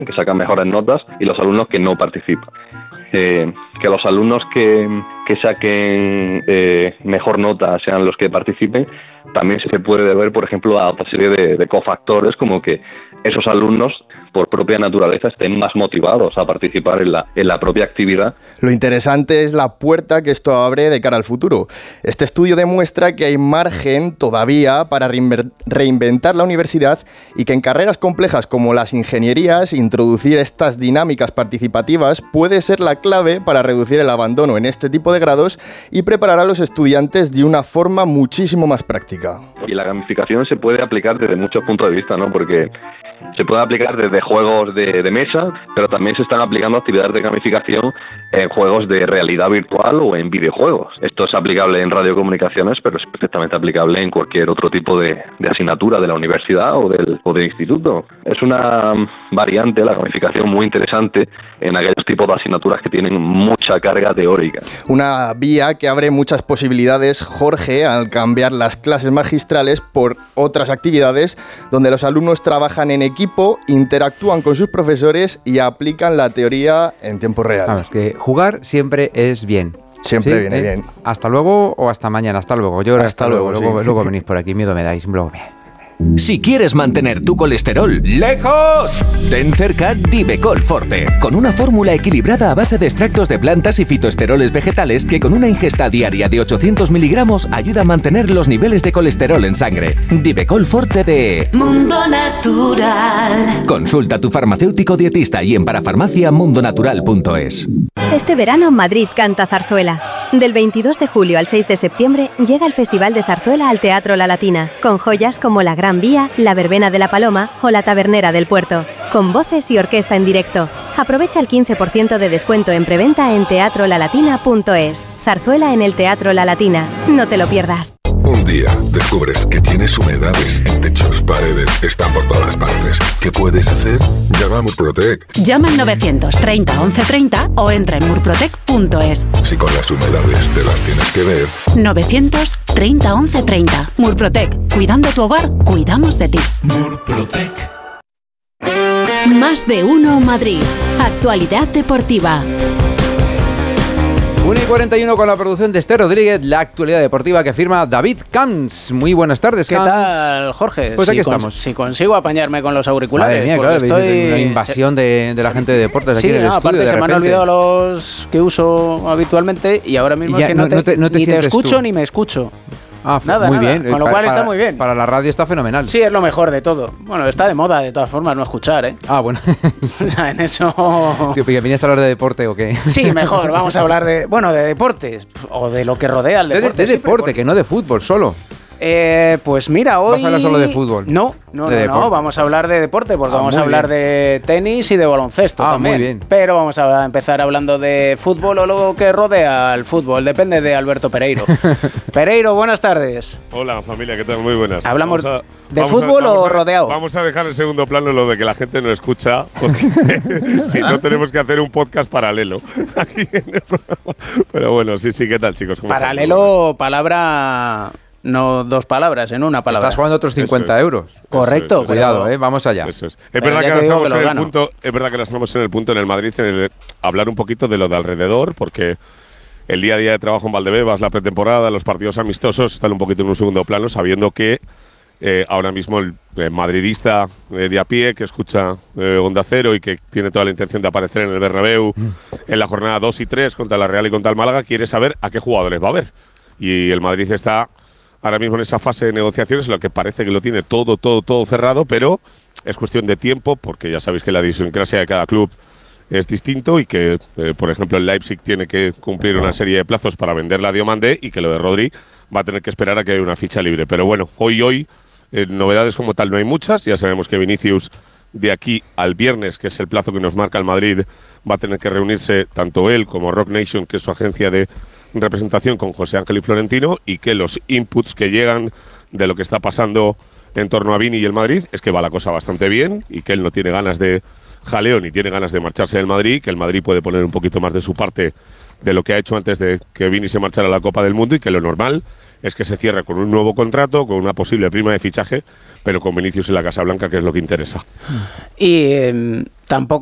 que sacan mejores notas, y los alumnos que no participan. Que los alumnos que saquen mejor nota sean los que participen, también se puede deber, por ejemplo, a otra serie de cofactores, como que esos alumnos, por propia naturaleza, estén más motivados a participar en la propia actividad. Lo interesante es la puerta que esto abre de cara al futuro. Este estudio demuestra que hay margen todavía para reinventar la universidad y que en carreras complejas como las ingenierías, introducir estas dinámicas participativas puede ser la clave para reducir el abandono en este tipo de grados y preparar a los estudiantes de una forma muchísimo más práctica. Y la gamificación se puede aplicar desde muchos puntos de vista, ¿no? Porque se puede aplicar desde juegos de mesa, pero también se están aplicando actividades de gamificación en juegos de realidad virtual o en videojuegos. Esto es aplicable en radiocomunicaciones, pero es perfectamente aplicable en cualquier otro tipo de asignatura de la universidad o del instituto. Es una variante, la gamificación, muy interesante en aquellos tipos de asignaturas que tienen mucha carga teórica. Una vía que abre muchas posibilidades, Jorge, al cambiar las clases magistrales por otras actividades donde los alumnos trabajan en equipo, interactúan con sus profesores y aplican la teoría en tiempo real. Vamos, que jugar siempre es bien. Siempre ¿sí? Viene bien. Hasta luego o hasta mañana. Hasta luego. Yo hasta luego. Sí. Luego venís por aquí. Miedo me dais. Luego Si quieres mantener tu colesterol lejos, ten cerca Divecol Forte, con una fórmula equilibrada a base de extractos de plantas y fitoesteroles vegetales que con una ingesta diaria de 800 miligramos ayuda a mantener los niveles de colesterol en sangre. Divecol Forte de Mundo Natural. Consulta a tu farmacéutico dietista y en parafarmacia.mundonatural.es. Este verano Madrid canta zarzuela. Del 22 de julio al 6 de septiembre llega el Festival de Zarzuela al Teatro La Latina, con joyas como La Gran Vía, La Verbena de la Paloma o La Tabernera del Puerto, con voces y orquesta en directo. Aprovecha el 15% de descuento en preventa en teatrolalatina.es. Zarzuela en el Teatro La Latina. No te lo pierdas. Un día descubres que tienes humedades en techos, paredes, están por todas partes. ¿Qué puedes hacer? Llama a Murprotec. Llama al 930 1130 o entra en murprotec.es. Si con las humedades te las tienes que ver. 930 1130. Murprotec. Cuidando tu hogar, cuidamos de ti. Murprotec. Más de uno Madrid. Actualidad deportiva. 1:41 con la producción de Esther Rodríguez, la actualidad deportiva que firma David Camps. Muy buenas tardes, ¿Qué Camps? tal, Jorge? Pues aquí estamos. Si consigo apañarme con los auriculares. Madre mía, claro, una invasión de la gente de deportes aquí en el estudio. Aparte se me han olvidado los que uso habitualmente y ahora mismo es que no te ni te escucho tú. Ni me escucho. Nada. Bien. Con lo cual está muy bien. Para la radio está fenomenal. Sí, es lo mejor de todo. Bueno, está de moda de todas formas no escuchar, ¿eh? Ah, bueno. O sea, en eso... ¿Que vienes a hablar de deporte o qué? Sí, mejor. Vamos a hablar de deportes o de lo que rodea al deporte. De deporte, que no de fútbol solo. Pues mira, hoy... ¿Vas a hablar solo de fútbol? No, vamos a hablar de deporte porque vamos a hablar de tenis y de baloncesto también. Muy bien. Pero vamos a empezar hablando de fútbol o lo que rodea al fútbol, depende de Alberto Pereiro. Pereiro, buenas tardes. Hola familia, ¿qué tal? Muy buenas. ¿Hablamos de fútbol o rodeado? Vamos a dejar en segundo plano lo de que la gente no escucha, porque si no tenemos que hacer un podcast paralelo aquí en el programa. Pero bueno, sí, ¿qué tal chicos? Paralelo, palabra... No dos palabras, en una palabra. Estás jugando otros 50 euros. Correcto. Cuidado, vamos allá. Eso es. Es verdad que ahora estamos en el punto. Es verdad que ahora estamos en el punto en el Madrid de hablar un poquito de lo de alrededor, porque el día a día de trabajo en Valdebebas, la pretemporada, los partidos amistosos están un poquito en un segundo plano, sabiendo que ahora mismo el madridista de a pie que escucha Onda Cero y que tiene toda la intención de aparecer en el Bernabéu en la jornada 2 y 3 contra la Real y contra el Málaga, quiere saber a qué jugadores va a haber. Y el Madrid está ahora mismo en esa fase de negociaciones, lo que parece que lo tiene todo cerrado, pero es cuestión de tiempo, porque ya sabéis que la idiosincrasia de cada club es distinto y que, por ejemplo, el Leipzig tiene que cumplir una serie de plazos para venderla a Diomandé y que lo de Rodri va a tener que esperar a que haya una ficha libre. Pero bueno, hoy novedades como tal no hay muchas. Ya sabemos que Vinicius de aquí al viernes, que es el plazo que nos marca el Madrid, va a tener que reunirse tanto él como Rock Nation, que es su agencia de representación, con José Ángel y Florentino, y que los inputs que llegan de lo que está pasando en torno a Vini y el Madrid es que va la cosa bastante bien y que él no tiene ganas de jaleo ni tiene ganas de marcharse del Madrid, que el Madrid puede poner un poquito más de su parte de lo que ha hecho antes de que Vini se marchara a la Copa del Mundo y que lo normal es que se cierre con un nuevo contrato, con una posible prima de fichaje, pero con Vinicius en la Casa Blanca, que es lo que interesa. Y tampoco